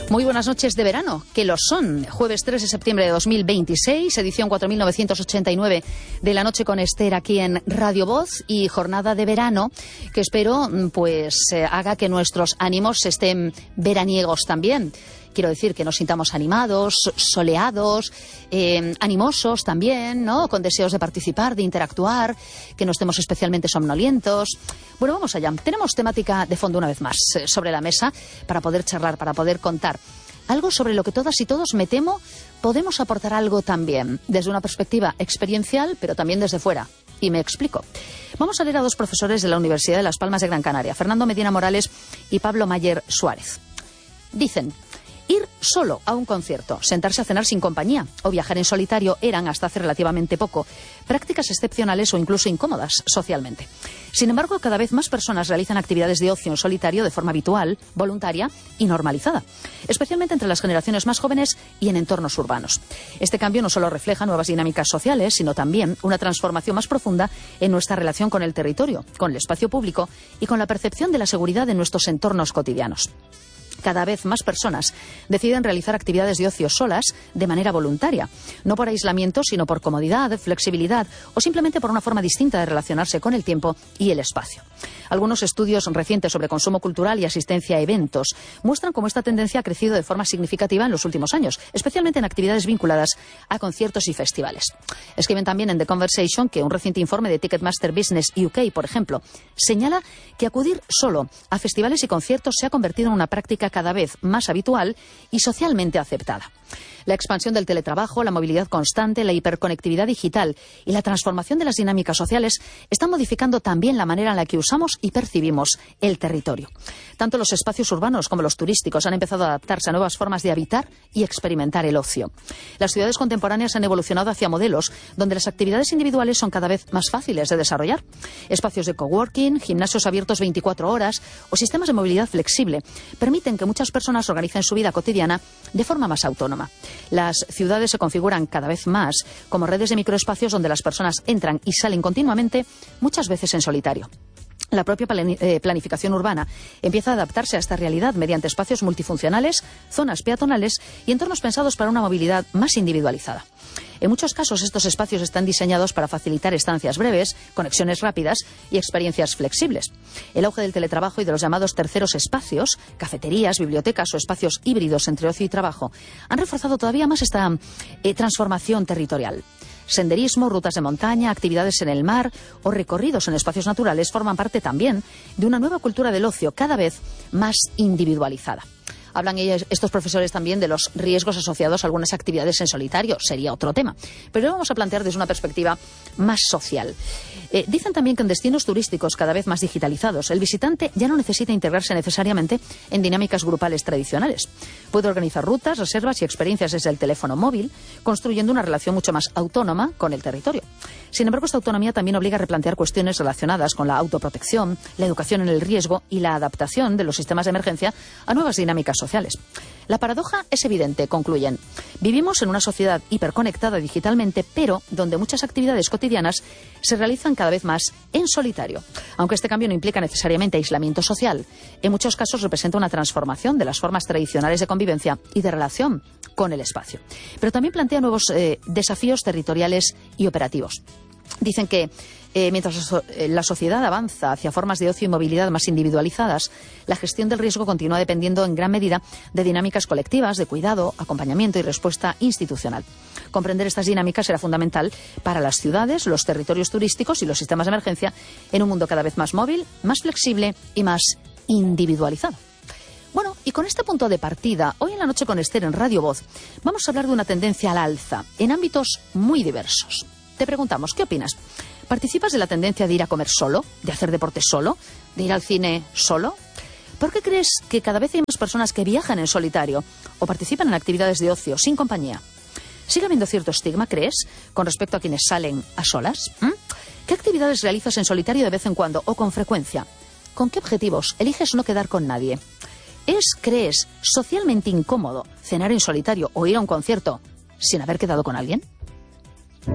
Muy buenas noches de verano, que lo son. Jueves 3 de septiembre de 2026, edición 4989 de La Noche con Esther aquí en Radio Voz, y jornada de verano que espero haga que nuestros ánimos estén veraniegos también. Quiero decir que nos sintamos animados, soleados, animosos también, ¿no? Con deseos de participar, de interactuar, que no estemos especialmente somnolientos. Bueno, vamos allá. Tenemos temática de fondo una vez más sobre la mesa para poder charlar, para poder contar algo sobre lo que todas y todos, me temo, podemos aportar algo también, desde una perspectiva experiencial, pero también desde fuera. Y me explico. Vamos a leer a dos profesores de la Universidad de Las Palmas de Gran Canaria, Fernando Medina Morales y Pablo Mayer Suárez. Dicen: ir solo a un concierto, sentarse a cenar sin compañía o viajar en solitario eran, hasta hace relativamente poco, prácticas excepcionales o incluso incómodas socialmente. Sin embargo, cada vez más personas realizan actividades de ocio en solitario de forma habitual, voluntaria y normalizada, especialmente entre las generaciones más jóvenes y en entornos urbanos. Este cambio no solo refleja nuevas dinámicas sociales, sino también una transformación más profunda en nuestra relación con el territorio, con el espacio público y con la percepción de la seguridad en nuestros entornos cotidianos. Cada vez más personas deciden realizar actividades de ocio solas de manera voluntaria, no por aislamiento, sino por comodidad, flexibilidad o simplemente por una forma distinta de relacionarse con el tiempo y el espacio. Algunos estudios recientes sobre consumo cultural y asistencia a eventos muestran cómo esta tendencia ha crecido de forma significativa en los últimos años, especialmente en actividades vinculadas a conciertos y festivales. Escriben también en The Conversation que un reciente informe de Ticketmaster Business UK, por ejemplo, señala que acudir solo a festivales y conciertos se ha convertido en una práctica cada vez más habitual y socialmente aceptada. La expansión del teletrabajo, la movilidad constante, la hiperconectividad digital y la transformación de las dinámicas sociales están modificando también la manera en la que usamos y percibimos el territorio. Tanto los espacios urbanos como los turísticos han empezado a adaptarse a nuevas formas de habitar y experimentar el ocio. Las ciudades contemporáneas han evolucionado hacia modelos donde las actividades individuales son cada vez más fáciles de desarrollar. Espacios de coworking, gimnasios abiertos 24 horas o sistemas de movilidad flexible permiten que muchas personas organicen su vida cotidiana de forma más autónoma. Las ciudades se configuran cada vez más como redes de microespacios donde las personas entran y salen continuamente, muchas veces en solitario. La propia planificación urbana empieza a adaptarse a esta realidad mediante espacios multifuncionales, zonas peatonales y entornos pensados para una movilidad más individualizada. En muchos casos, estos espacios están diseñados para facilitar estancias breves, conexiones rápidas y experiencias flexibles. El auge del teletrabajo y de los llamados terceros espacios, cafeterías, bibliotecas o espacios híbridos entre ocio y trabajo, han reforzado todavía más esta transformación territorial. Senderismo, rutas de montaña, actividades en el mar o recorridos en espacios naturales forman parte también de una nueva cultura del ocio cada vez más individualizada. Hablan estos profesores también de los riesgos asociados a algunas actividades en solitario. Sería otro tema. Pero lo vamos a plantear desde una perspectiva más social. Dicen también que en destinos turísticos cada vez más digitalizados, el visitante ya no necesita integrarse necesariamente en dinámicas grupales tradicionales. Puede organizar rutas, reservas y experiencias desde el teléfono móvil, construyendo una relación mucho más autónoma con el territorio. Sin embargo, esta autonomía también obliga a replantear cuestiones relacionadas con la autoprotección, la educación en el riesgo y la adaptación de los sistemas de emergencia a nuevas dinámicas sociales. La paradoja es evidente, concluyen. Vivimos en una sociedad hiperconectada digitalmente, pero donde muchas actividades cotidianas se realizan cada vez más en solitario. Aunque este cambio no implica necesariamente aislamiento social, en muchos casos representa una transformación de las formas tradicionales de convivencia y de relación con el espacio. Pero también plantea nuevos desafíos territoriales y operativos. Dicen que mientras la sociedad avanza hacia formas de ocio y movilidad más individualizadas, la gestión del riesgo continúa dependiendo en gran medida de dinámicas colectivas, de cuidado, acompañamiento y respuesta institucional. Comprender estas dinámicas será fundamental para las ciudades, los territorios turísticos y los sistemas de emergencia en un mundo cada vez más móvil, más flexible y más individualizado. Bueno, y con este punto de partida, hoy en La Noche con Esther en Radio Voz, vamos a hablar de una tendencia al alza en ámbitos muy diversos. Te preguntamos, ¿qué opinas? ¿Participas de la tendencia de ir a comer solo, de hacer deporte solo, de ir al cine solo? ¿Por qué crees que cada vez hay más personas que viajan en solitario o participan en actividades de ocio sin compañía? ¿Sigue habiendo cierto estigma, crees, con respecto a quienes salen a solas? ¿Qué actividades realizas en solitario de vez en cuando o con frecuencia? ¿Con qué objetivos eliges no quedar con nadie? ¿Crees, socialmente incómodo cenar en solitario o ir a un concierto sin haber quedado con alguien?